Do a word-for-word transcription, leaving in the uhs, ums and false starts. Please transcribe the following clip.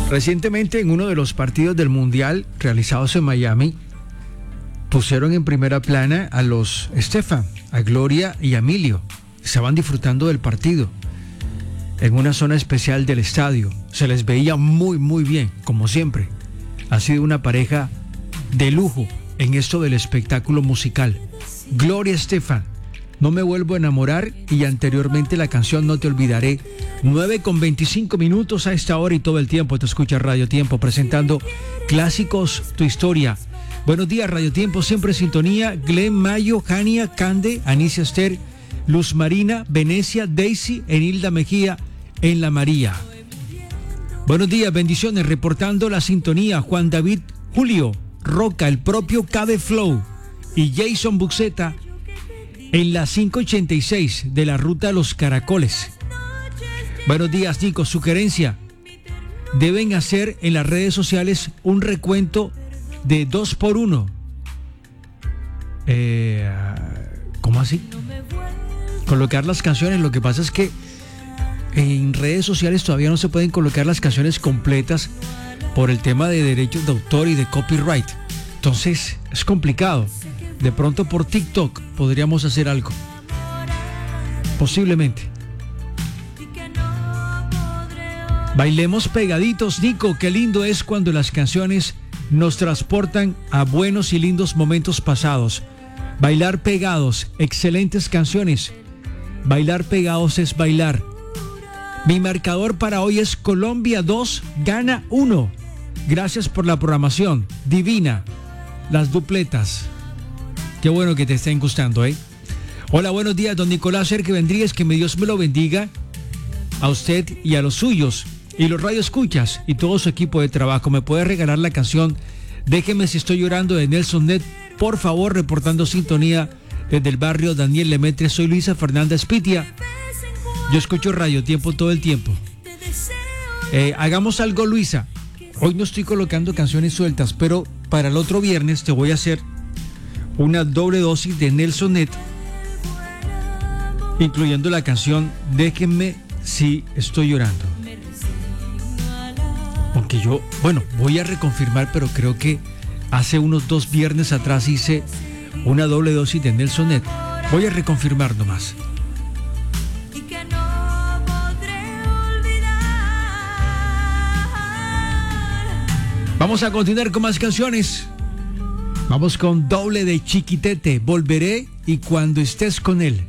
Recientemente, en uno de los partidos del Mundial realizados en Miami, pusieron en primera plana a los Estefan, a Gloria y a Emilio. Estaban disfrutando del partido en una zona especial del estadio. Se les veía muy, muy bien, como siempre. Ha sido una pareja de lujo en esto del espectáculo musical. Gloria Estefan, No me vuelvo a enamorar, y anteriormente la canción No te olvidaré. nueve con veinticinco minutos a esta hora y todo el tiempo te escucha Radio Tiempo presentando Clásicos, tu historia. Buenos días, Radio Tiempo, siempre en sintonía. Glenn, Mayo, Jania, Cande, Anicia Esther, Luz Marina, Venecia, Daisy, Enilda Mejía, en La María. Buenos días, bendiciones, reportando la sintonía. Juan David, Julio, Roca, el propio Cabe Flow y Jason Buxeta en la cinco ochenta y seis de la ruta Los Caracoles. Buenos días, Nico. Sugerencia: deben hacer en las redes sociales un recuento de dos por uno. Eh, ¿Cómo así? Colocar las canciones. Lo que pasa es que en redes sociales todavía no se pueden colocar las canciones completas por el tema de derechos de autor y de copyright. Entonces es complicado. De pronto por TikTok podríamos hacer algo. Posiblemente. Bailemos pegaditos, Nico. Qué lindo es cuando las canciones nos transportan a buenos y lindos momentos pasados. Bailar pegados, excelentes canciones. Bailar pegados es bailar. Mi marcador para hoy es Colombia dos, Ghana uno. Gracias por la programación. Divina. Las dupletas. Qué bueno que te estén gustando, ¿eh? Hola, buenos días, don Nicolás Sergio Vendríguez. Que mi Dios me lo bendiga a usted y a los suyos y los radioescuchas y todo su equipo de trabajo. ¿Me puede regalar la canción Déjeme si estoy llorando de Nelson Net? Por favor, reportando sintonía desde el barrio Daniel Lemetre. Soy Luisa Fernanda Spitia. Yo escucho Radio Tiempo todo el tiempo. Eh, hagamos algo, Luisa. Hoy no estoy colocando canciones sueltas, pero para el otro viernes te voy a hacer una doble dosis de Nelson Net, incluyendo la canción Déjenme si estoy llorando. Aunque yo, bueno, voy a reconfirmar, pero creo que hace unos dos viernes atrás hice una doble dosis de Nelson Net. Voy a reconfirmar nomás. Vamos a continuar con más canciones. Vamos con doble de Chiquitete, Volveré y Cuando estés con él.